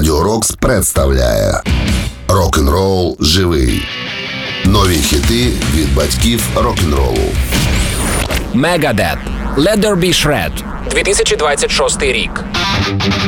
Радіо Рокс представляє Рок-н-рол живий. Нові хіти від батьків рок-н-ролу. Megadeth. Let There Be Shred. 2026 рік.